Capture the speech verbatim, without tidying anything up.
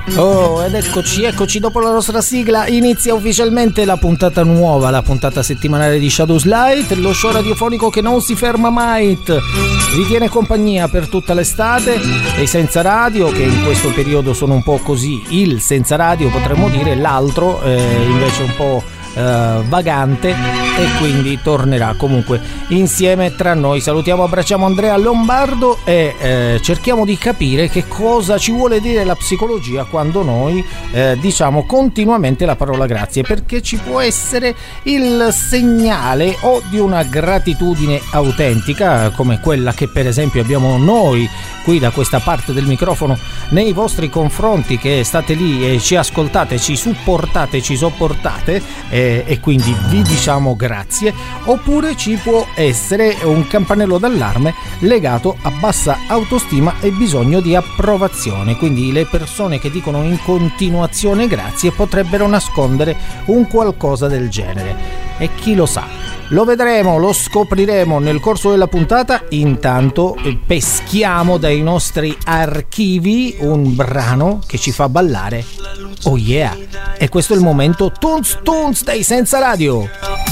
Oh, ed eccoci, eccoci, dopo la nostra sigla inizia ufficialmente la puntata nuova, la puntata settimanale di Shadows Light, lo show radiofonico che non si ferma mai. Vi tiene compagnia per tutta l'estate e senza radio, che in questo periodo sono un po' così, il senza radio potremmo dire, l'altro eh, invece un po' Uh, vagante, e quindi tornerà comunque insieme tra noi. Salutiamo, abbracciamo Andrea Lombardo e eh, cerchiamo di capire che cosa ci vuole dire la psicologia quando noi eh, diciamo continuamente la parola grazie, perché ci può essere il segnale o di una gratitudine autentica come quella che per esempio abbiamo noi qui da questa parte del microfono nei vostri confronti, che state lì e ci ascoltate, ci supportate, ci sopportate e e quindi vi diciamo grazie. Oppure ci può essere un campanello d'allarme legato a bassa autostima e bisogno di approvazione, quindi le persone che dicono in continuazione grazie potrebbero nascondere un qualcosa del genere, e chi lo sa, lo vedremo, lo scopriremo nel corso della puntata. Intanto peschiamo dai nostri archivi un brano che ci fa ballare. Oh yeah! E questo è il momento Tunes Tunes dei Senza Radio.